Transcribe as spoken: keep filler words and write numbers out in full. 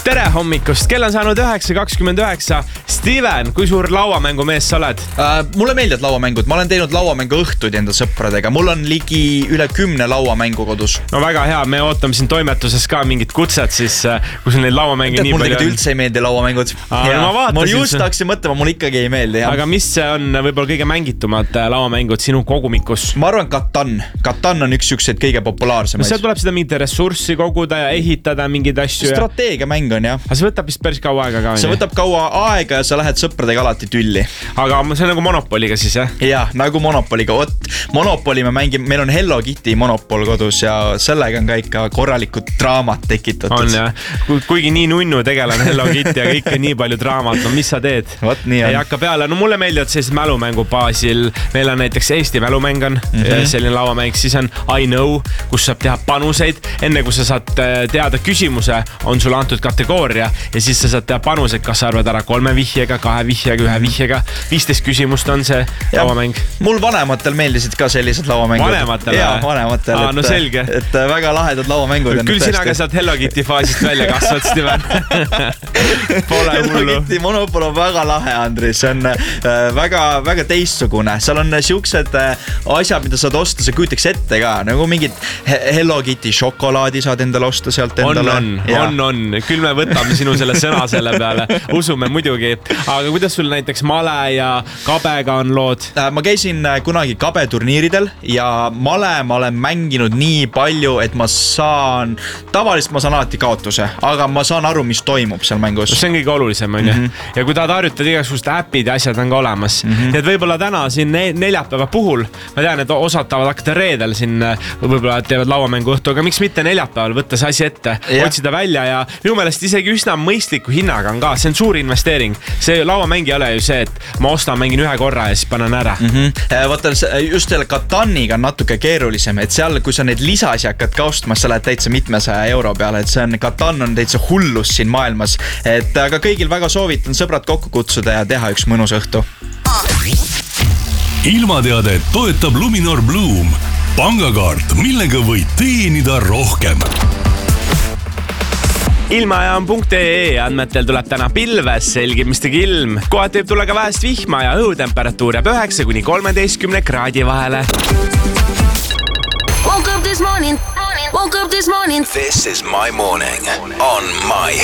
tere hommikust, kell on saanud üheksa kakskümmend üheksa. Steven, kui suur lauamängumees sa oled? Uh, mulle meeldivad lauamängud, ma olen teinud lauamängu õhtuid enda sõpradega. Mul on ligi üle kümne lauamängu kodus. No väga hea, me ootame siin toimetuses ka mingit kutset, siis kui sul neid lauamänge nii palju on. Mulle üldse ei meeldi lauamängud. Aa, no ma, ma just hakkasin mõtlema, mul ikkagi ei meeldi. Jah. Aga mis on võib-olla kõige mängitumad lauamängud sinu kogumikus? Ma arvan Catan. Catan on üks ükseid kõige populaarsemaid. No seal tuleb seda mingit ressurssi koguda ja ehitada mingeid asju. Strateegia mäng on, jah. Aga see võtab vist päris kaua aega ka. See võtab kaua aega ja sa lähed sõpradega alati tülli. Aga see on nagu Monopoliga siis, jah? Jah, nagu Monopoliga. Oot, Monopoli me mängime, meil on Hello Kitty Monopol kodus ja sellega on ka ikka korralikud draamat tekitatud. On, jah. Kuigi nii nunnu tegelane Hello Kitty ja kõik on nii palju draamat, no mis sa teed? Võt, nii on. Ei hakka peale. No mulle meeldivad sellised mälumängu baasil. Meil on näiteks Eesti mälumäng on mm -hmm. selline lauamäng, siis on I Know, kus saab teha panuseid. Enne kui sa saad teada küsimuse, on sulle antud kategooria ja siis sa saad teha panuseid, kas sa arvad ära kolme vihjega, kahe vihjega, ühe vihjega. viisteist küsimust on see ja, lauamäng. Mul vanematel meeldisid ka sellised lauamängud. Vanematel? Jaa, vanematel. Aa, no et, selge. Et väga lahedad lauamängud. Küll sina ka saad Hello Kitty faasist välja kasvad, Steven. Pole Hello hullu. Kitty Monopol on väga lahe, Andri. See on väga, väga teistsugune. Seal on siuksed asjad, mida saad osta, sa küütaks ette ka. Nagu mingid Hello Kitty šokolaadi saad endale osta sealt endale. On, on, on, on. Küll me võtame sinu selle sõna selle peale. Usume muidugi. Aga kuidas sul näiteks male ja kabega on lood? Ma käisin kunagi kabe turniiridel ja male ma olen mänginud nii palju, et ma saan, tavaliselt ma saan alati kaotuse, aga ma saan aru, mis toimub seal mängus. See on kõige olulisem, on ju. Mm -hmm. Ja kui tahad harjutada igasugust äpid ja asjad on ka olemas. Mm -hmm. Et võib-olla täna siin neljapäeva puhul, ma tean, et osad tahavad hakata reedel siin, võib-olla teevad lauamängu õhtu, aga miks mitte neljapäeval võtta see asi ette, ja. Otsida välja ja minu meelest isegi üsna mõistliku hinnaga on ka, see on suur investeering. See lauamäng ei ole ju see, et ma ostan, mängin ühe korra ja siis panen ära. Mm -hmm. Vaata, just selle Cataniga on natuke keerulisem, et seal, kui sa neid lisasi hakkad ka ostma, sa lähed täitsa mitmesaja euro peale, et see on, Catan on täitsa hullus siin maailmas. Et aga kõigil väga soovitan sõbrad kokku kutsuda ja teha üks mõnus õhtu. Ilmateadet toetab Luminor Bloom. Pangakaart, millega võid teenida rohkem. Ilmajaam punkt ee andmetel tuleb täna pilves, selgimistega ilm. Kohati võib tulla ka vähest vihma ja õhutemperatuur jääb üheksa kuni kolmeteistkümne kraadi vahele. Woke up this morning, woke up this morning. This is my morning on my